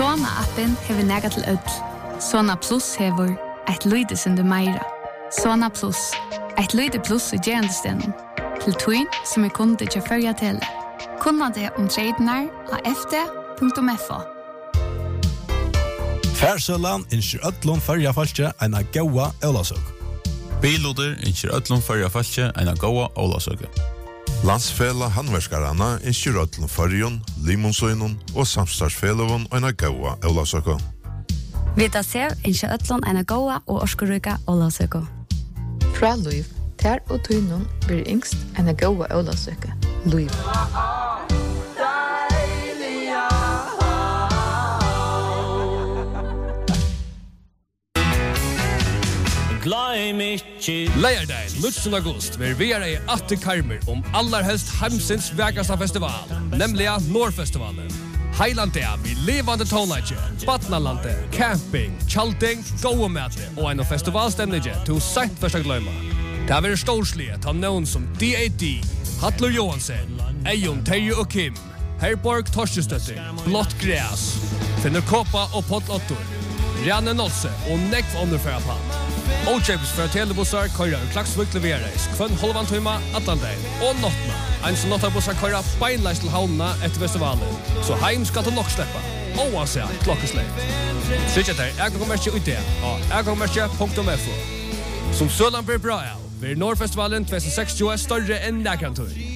Sona-appen hever nega til ødel. Sona Plus hever et lydesunde meira. Sona Plus, et lyde plus i gerandestenen. Til tøyn som kunde til førja til. Kunna det tradenar av fd.fo. Færsølan innskjer ødlom førja falskje en av gaua Ølasøk. Biloder innskjer ødlom førja falskje en av gaua Ølasøk. Landsfela handverkarana innskjer ødlom førjon, limonsøynun og samstagsfelovun en av gaua Ølasøk. Vita sev innskjer ødlom en av gaua og orskuruka Ølasøk. Fra Luiv, ter og tøynun blir yngst en av gaua Ølasøk. Luiv. Leierdagen, 19. august, vil vi i atte karmer allerhelst heimsins vägaste festival, nemlig Nordfestivalen. Heilandia vi levande tonlager, Batnalande, camping, tjalting, gåemæte og en festivalstemning til sent først å gløyma. Det har vært storslige ta noen som D.A.D., Hattler Johansen, Eion, Terje og Kim, Herborg Torstestøtter, Blått Gräs, Finner Kåpa og Pottlottor, Rjanne Nolse og Nekv Underfærapall. Ochebs fra telebussar køyrer Klaksvik leveres kvann halvan tøyma Atlantein og nottna. En som nottabussar køyrer beinleis til havnene etter festivalen. Så heim skal du nok slippe. Oavsett klokkesleip. Sykket her ægangmerkje ut det av ægangmerkje.fo. Som sølan blir bra av, blir Nordfestivalen 2060 større enn nægrantur.